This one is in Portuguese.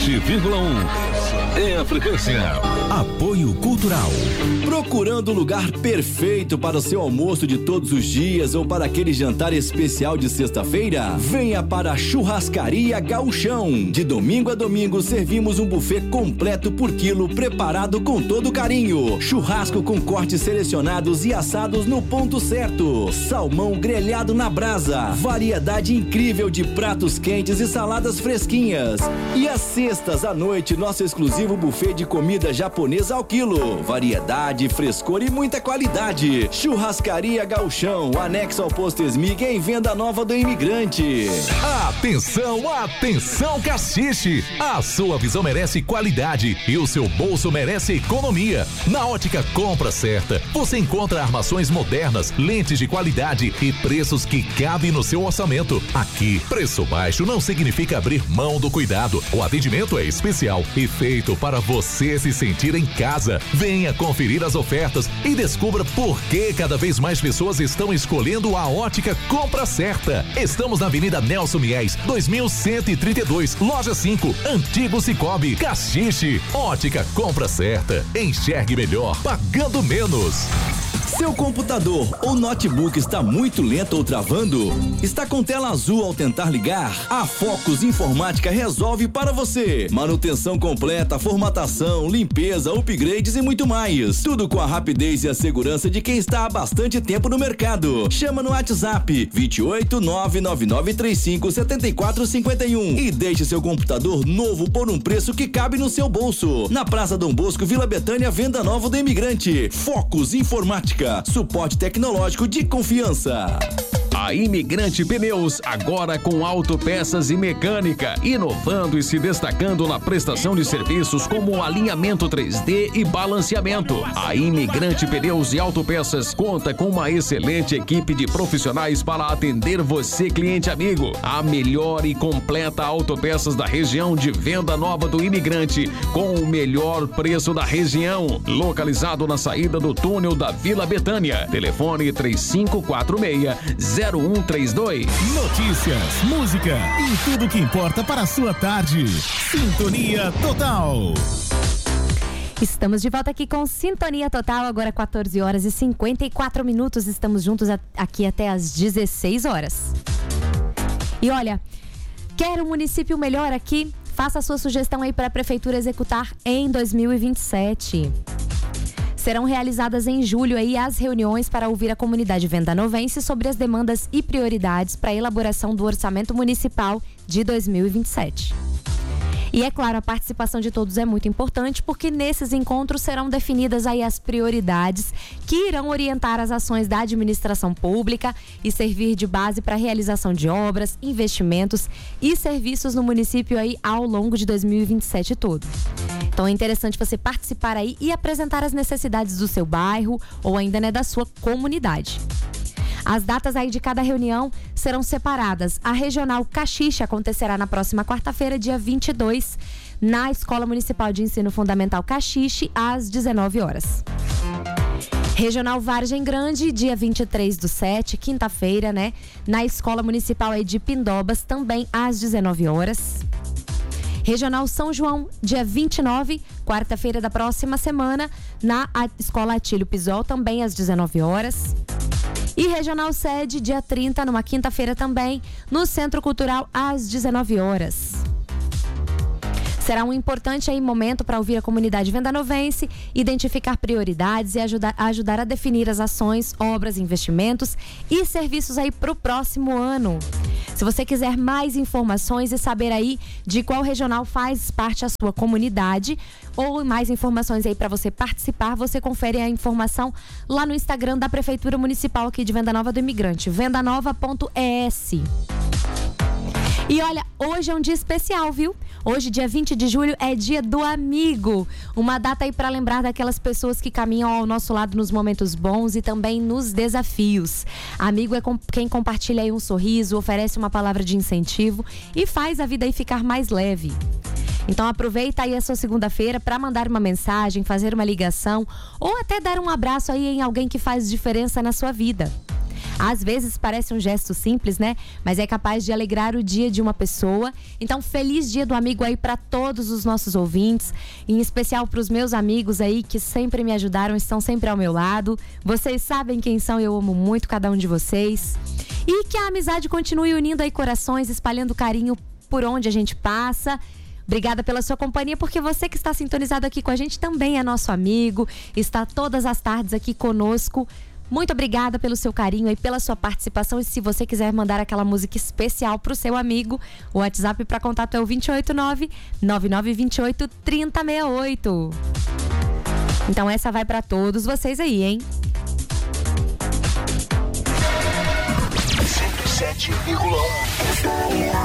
é a frequência. Apoio Cultural. Procurando o lugar perfeito para o seu almoço de todos os dias ou para aquele jantar especial de sexta-feira? Venha para a Churrascaria Gauchão. De domingo a domingo servimos um buffet completo por quilo, preparado com todo carinho. Churrasco com cortes selecionados e assados no ponto certo. Salmão grelhado na brasa. Variedade incrível de pratos quentes e saladas fresquinhas. E às sextas à noite, nosso exclusivo buffet de comida japonesa ao quilo. Variedade, frescor e muita qualidade. Churrascaria Gauchão, anexo ao Posto Esmig, em Venda Nova do Imigrante. Atenção, atenção, Caxixe! A sua visão merece qualidade e o seu bolso merece economia. Na Ótica Compra Certa, você encontra armações modernas, lentes de qualidade e preços que cabem no seu orçamento. Aqui, preço baixo não significa abrir mão do cuidado. O atendimento é especial e feito para você se sentir em casa. Venha conferir as ofertas e descubra por que cada vez mais pessoas estão escolhendo a Ótica Compra Certa. Estamos na Avenida Nelson Mies, 2132, Loja 5, Antigo Cicobi, Caxixe. Ótica Compra Certa. Enxergue melhor, pagando menos. Seu computador ou notebook está muito lento ou travando? Está com tela azul ao tentar ligar? A Focus Informática resolve para você. Manutenção completa, formatação, limpeza, upgrades e muito mais. Tudo com a rapidez e a segurança de quem está há bastante tempo no mercado. Chama no WhatsApp 28 99935 7451 e deixe seu computador novo por um preço que cabe no seu bolso. Na Praça Dom Bosco, Vila Betânia, Venda Nova do Imigrante. Focus Informática. Suporte tecnológico de confiança. A Imigrante Pneus, agora com autopeças e mecânica, inovando e se destacando na prestação de serviços como alinhamento 3D e balanceamento. A Imigrante Pneus e Autopeças conta com uma excelente equipe de profissionais para atender você, cliente amigo. A melhor e completa autopeças da região de Venda Nova do Imigrante, com o melhor preço da região. Localizado na saída do túnel da Vila Betânia. Telefone 3546-0132. Notícias, música e tudo que importa para a sua tarde. Sintonia Total. Estamos de volta aqui com Sintonia Total, agora 14 horas e 54 minutos. Estamos juntos aqui até às 16 horas. E olha, quer um município melhor aqui? Faça a sua sugestão aí para a Prefeitura executar em 2027. Serão realizadas em julho aí as reuniões para ouvir a comunidade vendanovense sobre as demandas e prioridades para a elaboração do orçamento municipal de 2027. E é claro, a participação de todos é muito importante, porque nesses encontros serão definidas aí as prioridades que irão orientar as ações da administração pública e servir de base para a realização de obras, investimentos e serviços no município aí ao longo de 2027 todo. Então é interessante você participar aí e apresentar as necessidades do seu bairro ou ainda, né, da sua comunidade. As datas aí de cada reunião serão separadas. A Regional Caxixe acontecerá na próxima quarta-feira, dia 22, na Escola Municipal de Ensino Fundamental Caxixe, às 19 horas. Regional Vargem Grande, dia 23/7, quinta-feira, né? Na Escola Municipal aí de Pindobas, também às 19 horas. Regional São João, dia 29, quarta-feira da próxima semana, na Escola Atílio Pisol, também às 19 horas. E Regional Sede, dia 30, numa quinta-feira também, no Centro Cultural, às 19 horas. Será um importante aí momento para ouvir a comunidade vendanovense, identificar prioridades e ajudar a definir as ações, obras, investimentos e serviços aí para o próximo ano. Se você quiser mais informações e saber aí de qual regional faz parte a sua comunidade ou mais informações aí para você participar, você confere a informação lá no Instagram da Prefeitura Municipal aqui de Venda Nova do Imigrante, vendanova.es. E olha, hoje é um dia especial, viu? Hoje, dia 20 de julho, é dia do amigo. Uma data aí para lembrar daquelas pessoas que caminham ao nosso lado nos momentos bons e também nos desafios. Amigo é quem compartilha aí um sorriso, oferece uma palavra de incentivo e faz a vida aí ficar mais leve. Então aproveita aí a sua segunda-feira para mandar uma mensagem, fazer uma ligação ou até dar um abraço aí em alguém que faz diferença na sua vida. Às vezes parece um gesto simples, né? Mas é capaz de alegrar o dia de uma pessoa. Então, feliz Dia do Amigo aí para todos os nossos ouvintes, em especial para os meus amigos aí que sempre me ajudaram, estão sempre ao meu lado. Vocês sabem quem são, eu amo muito cada um de vocês. E que a amizade continue unindo aí corações, espalhando carinho por onde a gente passa. Obrigada pela sua companhia, porque você que está sintonizado aqui com a gente também é nosso amigo, está todas as tardes aqui conosco. Muito obrigada pelo seu carinho e pela sua participação. E se você quiser mandar aquela música especial para o seu amigo, o WhatsApp para contato é o 289-9928-3068. Então essa vai para todos vocês aí, hein? 107,1